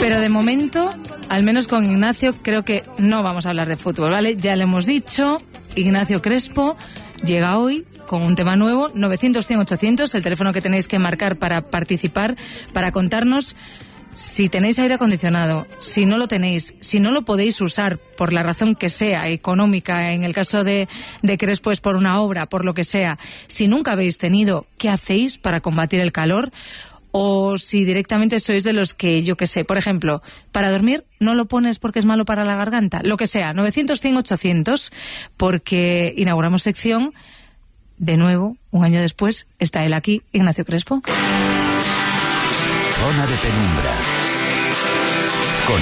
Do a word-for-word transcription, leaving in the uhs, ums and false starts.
Pero de momento, al menos con Ignacio, creo que no vamos a hablar de fútbol, ¿vale? Ya le hemos dicho, Ignacio Crespo llega hoy con un tema nuevo, novecientos, cien, ochocientos, el teléfono que tenéis que marcar para participar, para contarnos si tenéis aire acondicionado, si no lo tenéis, si no lo podéis usar por la razón que sea, económica, en el caso de, de Crespo es por una obra, por lo que sea, si nunca habéis tenido, ¿qué hacéis para combatir el calor? O si directamente sois de los que, yo qué sé, por ejemplo, para dormir no lo pones porque es malo para la garganta, lo que sea, novecientos, cien, ochocientos, porque inauguramos sección, de nuevo, un año después, está él aquí, Ignacio Crespo. Zona de penumbra.